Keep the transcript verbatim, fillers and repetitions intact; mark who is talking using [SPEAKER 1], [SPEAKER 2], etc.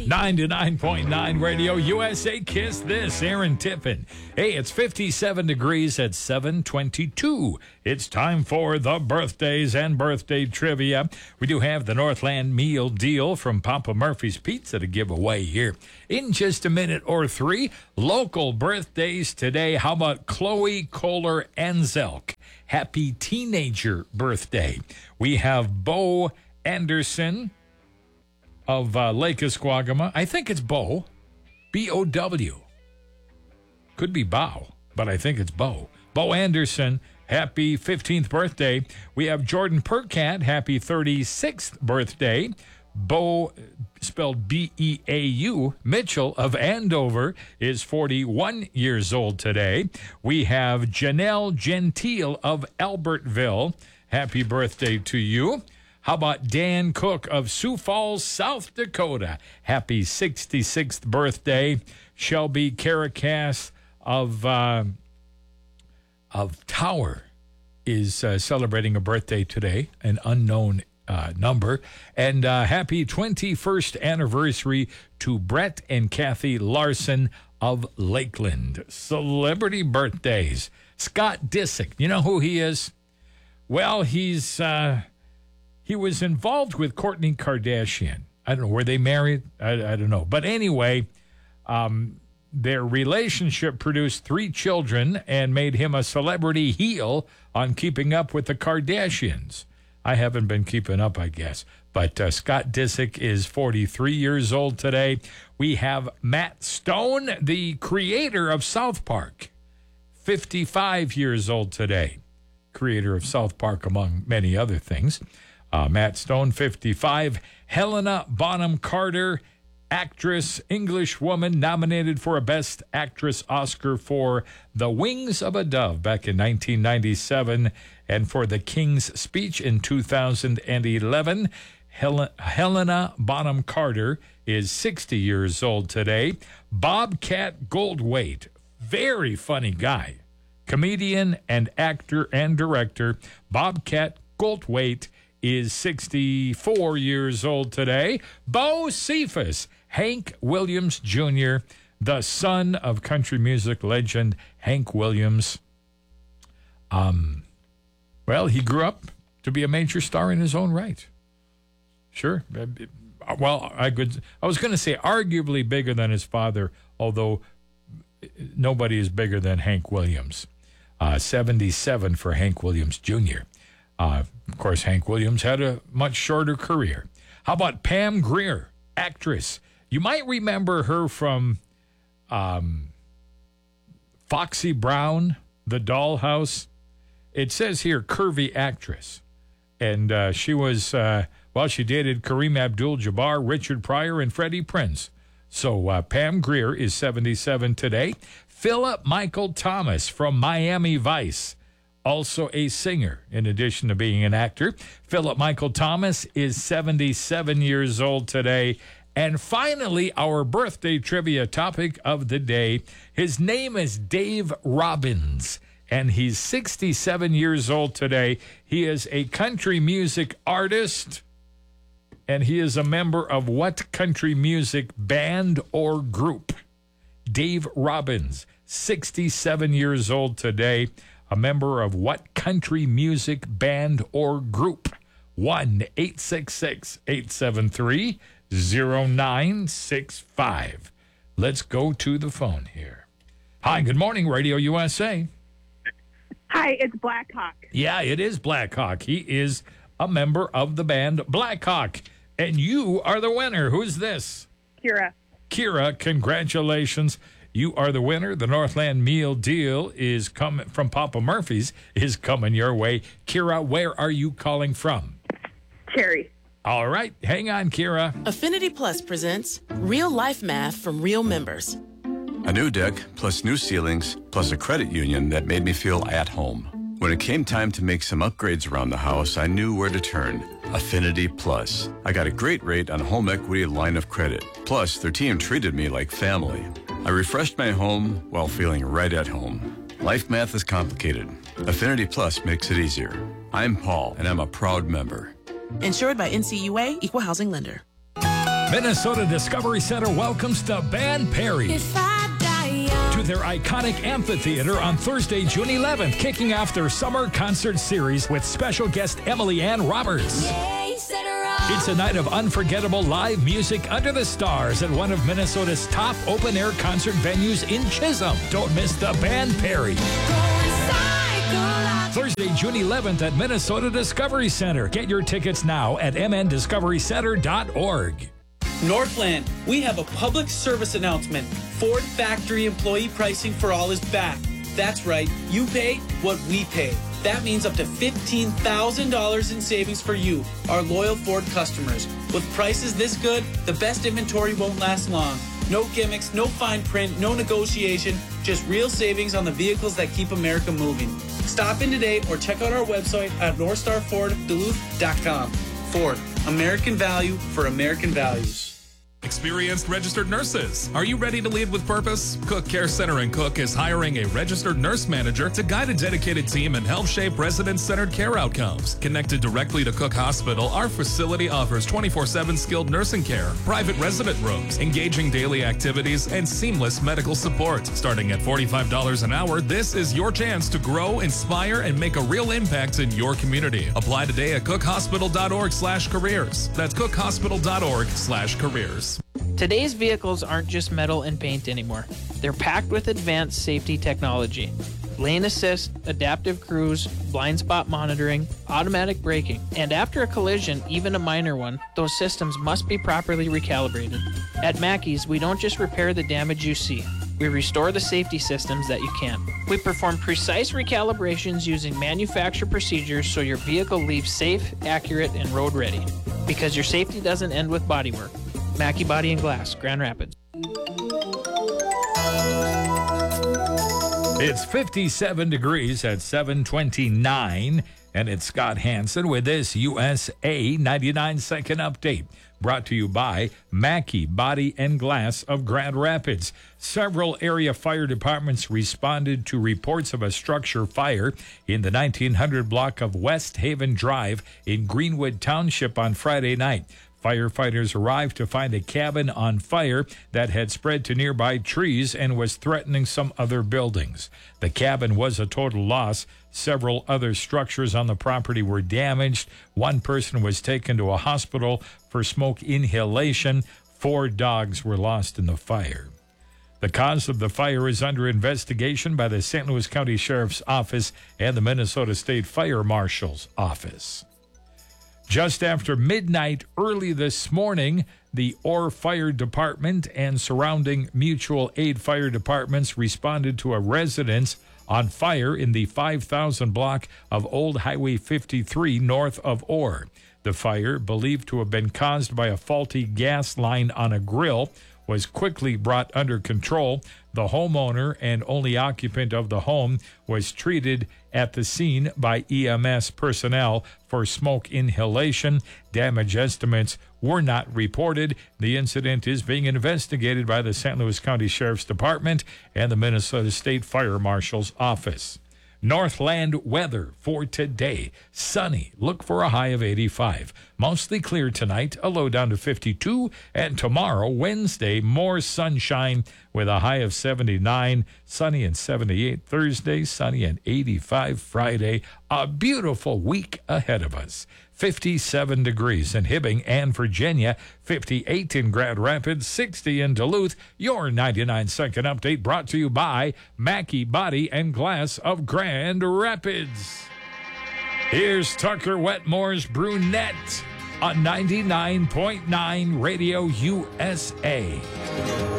[SPEAKER 1] ninety-nine point nine Radio U S A Kiss This, Aaron Tippin. Hey, it's fifty-seven degrees at seven twenty-two. It's time for the birthdays and birthday trivia. We do have the Northland meal deal from Papa Murphy's Pizza to give away here in just a minute or three. Local birthdays today. How about Chloe Kohler Anzelk? Happy teenager birthday. We have Bo Anderson of uh, Lake Esquagama. I think it's Bo. B O W. Could be Bow, but I think it's Bo. Bo Anderson, happy fifteenth birthday. We have Jordan Percat, happy thirty-sixth birthday. Bo, spelled B E A U, Mitchell of Andover is forty-one years old today. We have Janelle Gentile of Albertville. Happy birthday to you. How about Dan Cook of Sioux Falls, South Dakota? Happy sixty-sixth birthday. Shelby Caracas of uh, of Tower is uh, celebrating a birthday today, an unknown uh, number. And uh, happy twenty-first anniversary to Brett and Kathy Larson of Lakeland. Celebrity birthdays. Scott Disick, you know who he is? Well, he's... Uh, He was involved with Kourtney Kardashian. I don't know. Were they married? I, I don't know. But anyway, um, their relationship produced three children and made him a celebrity heel on Keeping Up with the Kardashians. I haven't been keeping up, I guess. But uh, Scott Disick is forty-three years old today. We have Matt Stone, the creator of South Park, fifty-five years old today. Creator of South Park, among many other things. Uh, Matt Stone, fifty-five. Helena Bonham Carter, actress, English woman, nominated for a Best Actress Oscar for The Wings of a Dove back in nineteen ninety-seven and for The King's Speech in two thousand eleven. Hel- Helena Bonham Carter is sixty years old today. Bobcat Goldthwait, very funny guy, comedian and actor and director. Bobcat Goldthwait is sixty-four years old today. Bo Cephas, Hank Williams Junior, the son of country music legend Hank Williams. Um, well, he grew up to be a major star in his own right. Sure. Well, I could. I was going to say arguably bigger than his father, although nobody is bigger than Hank Williams. Uh, seventy-seven for Hank Williams Junior Uh, of course, Hank Williams had a much shorter career. How about Pam Grier, actress? You might remember her from um, Foxy Brown, The Dollhouse. It says here, curvy actress. And uh, she was, uh, well, she dated Kareem Abdul-Jabbar, Richard Pryor, and Freddie Prinze. So uh, Pam Grier is seventy-seven today. Philip Michael Thomas from Miami Vice. Also a singer, in addition to being an actor. Philip Michael Thomas is seventy-seven years old today. And finally, our birthday trivia topic of the day. His name is Dave Robbins, and he's sixty-seven years old today. He is a country music artist, and he is a member of what country music band or group? Dave Robbins, sixty-seven years old today. A member of what country music band or group? one eight six six, eight seven three, zero nine six five. Let's go to the phone here. Hi, good morning, Radio U S A.
[SPEAKER 2] Hi, it's Blackhawk.
[SPEAKER 1] Yeah, it is Blackhawk. He is a member of the band Blackhawk. And you are the winner. Who's this?
[SPEAKER 2] Kira.
[SPEAKER 1] Kira, congratulations. You are the winner. The Northland meal deal is coming from Papa Murphy's, is coming your way. Kira, where are you calling from?
[SPEAKER 2] Cherry.
[SPEAKER 1] All right. Hang on, Kira.
[SPEAKER 3] Affinity Plus presents real life math from real members.
[SPEAKER 4] A new deck, plus new ceilings, plus a credit union that made me feel at home. When it came time to make some upgrades around the house, I knew where to turn. Affinity Plus. I got a great rate on a home equity line of credit. Plus, their team treated me like family. I refreshed my home while feeling right at home. Life math is complicated. Affinity Plus makes it easier. I'm Paul, and I'm a proud member.
[SPEAKER 3] Insured by N C U A, Equal Housing Lender.
[SPEAKER 1] Minnesota Discovery Center welcomes the band Perry
[SPEAKER 5] If I die young.
[SPEAKER 1] to their iconic amphitheater on Thursday, June eleventh, kicking off their summer concert series with special guest Emily Ann Roberts.
[SPEAKER 5] Yeah, you said it wrong.
[SPEAKER 1] It's a night of unforgettable live music under the stars at one of Minnesota's top open-air concert venues in Chisholm. Don't miss the band Perry.
[SPEAKER 5] Going psycho like-
[SPEAKER 1] Thursday, June eleventh at Minnesota Discovery Center. Get your tickets now at m n discovery center dot org.
[SPEAKER 6] Northland, we have a public service announcement. Ford factory employee pricing for all is back. That's right, you pay what we pay. That means up to fifteen thousand dollars in savings for you, our loyal Ford customers. With prices this good, the best inventory won't last long. No gimmicks, no fine print, no negotiation, just real savings on the vehicles that keep America moving. Stop in today or check out our website at north star ford duluth dot com. Ford, American value for American values.
[SPEAKER 7] Experienced registered nurses. Are you ready to lead with purpose? Cook Care Center in Cook is hiring a registered nurse manager to guide a dedicated team and help shape resident-centered care outcomes. Connected directly to Cook Hospital, our facility offers twenty-four seven skilled nursing care, private resident rooms, engaging daily activities, and seamless medical support. Starting at forty-five dollars an hour, this is your chance to grow, inspire, and make a real impact in your community. Apply today at cook hospital dot org slash careers. That's cook hospital dot org slash careers.
[SPEAKER 8] Today's vehicles aren't just metal and paint anymore. They're packed with advanced safety technology. Lane assist, adaptive cruise, blind spot monitoring, automatic braking, and after a collision, even a minor one, those systems must be properly recalibrated. At Mackey's, we don't just repair the damage you see. We restore the safety systems that you can't. We perform precise recalibrations using manufacturer procedures so your vehicle leaves safe, accurate, and road ready. Because your safety doesn't end with bodywork. Mackey Body and Glass, Grand Rapids.
[SPEAKER 1] It's fifty-seven degrees at seven twenty-nine, and it's Scott Hansen with this U S A ninety-nine second update. Brought to you by Mackey Body and Glass of Grand Rapids. Several area fire departments responded to reports of a structure fire in the nineteen hundred block of West Haven Drive in Greenwood Township on Friday night. Firefighters arrived to find a cabin on fire that had spread to nearby trees and was threatening some other buildings. The cabin was a total loss. Several other structures on the property were damaged. One person was taken to a hospital for smoke inhalation. Four dogs were lost in the fire. The cause of the fire is under investigation by the Saint Louis County Sheriff's Office and the Minnesota State Fire Marshal's Office. Just after midnight early this morning, the Orr Fire Department and surrounding mutual aid fire departments responded to a residence on fire in the five thousand block of Old Highway fifty-three north of Orr. The fire, believed to have been caused by a faulty gas line on a grill, was quickly brought under control. The homeowner and only occupant of the home was treated at the scene by E M S personnel for smoke inhalation. Damage estimates were not reported. The incident is being investigated by the Saint Louis County Sheriff's Department and the Minnesota State Fire Marshal's Office. Northland weather for today. Sunny. Look for a high of eighty-five. Mostly clear tonight, a low down to fifty-two. And tomorrow, Wednesday, more sunshine with a high of seventy-nine. Sunny and seventy-eight Thursday, sunny and eighty-five Friday. A beautiful week ahead of us. fifty-seven degrees in Hibbing and Virginia, fifty-eight in Grand Rapids, sixty in Duluth. Your ninety-nine second update brought to you by Mackey Body and Glass of Grand Rapids. Here's Tucker Wetmore's Brunette on ninety-nine point nine Radio U S A.